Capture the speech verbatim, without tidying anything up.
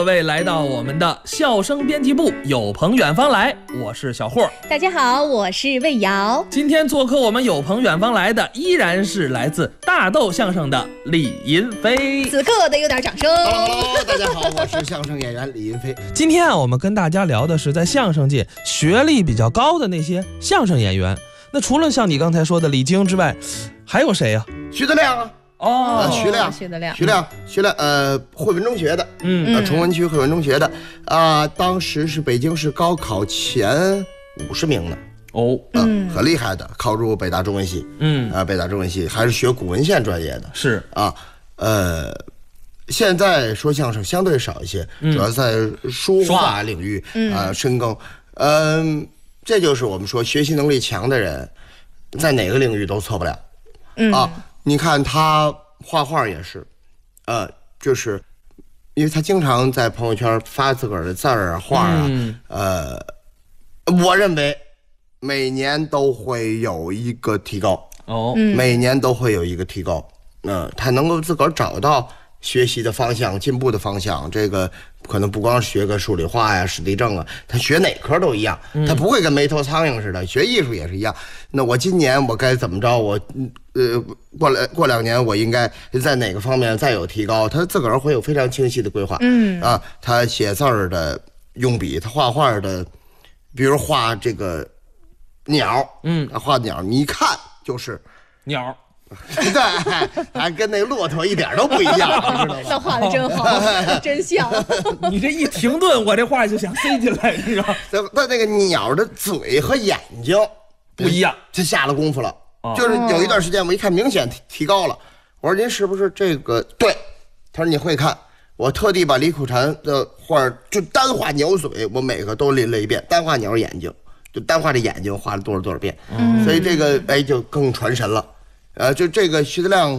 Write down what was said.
各位来到我们的笑声编辑部，有朋远方来，我是小霍。 大家好，我是魏瑶。 今天做客我们有朋远方来的依然是来自大豆相声的李银飞。 此刻得有点掌声。 Hello， 大家好，我是相声演员李银飞。 今天啊，我们跟大家聊的是在相声界学历比较高的那些相声演员。那除了像你刚才说的李菁之外，还有谁呀、啊？ 徐德亮啊。 哦， 呃、徐亮， 徐德亮， 徐亮，徐亮，呃，汇文中学的， 嗯， 呃，崇文区汇文中学的，啊、呃，当时是北京市高考前五十名呢， 哦， 嗯、呃，很厉害的，考入北大中文系， 嗯， 啊、呃，北大中文系还是学古文献专业的， 是啊，呃，现在说相声相对少一些，嗯、主要在书画领域啊、呃、深耕，嗯、呃，这就是我们说学习能力强的人，在哪个领域都错不了， 嗯啊。你看他画画也是，呃，就是因为他经常在朋友圈发自个儿的字儿啊、画啊，嗯、呃，我认为每年都会有一个提高哦， 每年都会有一个提高，嗯、呃，他能够自个儿找到学习的方向、进步的方向，这个可能不光是学个数理化呀、史地政啊，他学哪科都一样，他不会跟没头苍蝇似的。学艺术也是一样。那我今年我该怎么着？我呃，过来过两年我应该在哪个方面再有提高？他自个儿会有非常清晰的规划。 嗯啊，他写字儿的用笔，他画画的，比如画这个鸟， 嗯， 画鸟，你一看就是鸟。 对，还跟那骆驼一点都不一样，你知道吗？ 那画的真好，真像。 你这一停顿，我这话就想塞进来，你知道吗？ 那那个鸟的嘴和眼睛不一样， 他下了功夫了。哦、就是有一段时间，我一看明显提提高了。我说您是不是这个？对，他说你会看。我特地把李苦禅的画就单画鸟嘴，我每个都临了一遍，单画鸟眼睛，就单画这眼睛画了多少多少遍。嗯、所以这个哎就更传神了。呃，就这个徐德亮，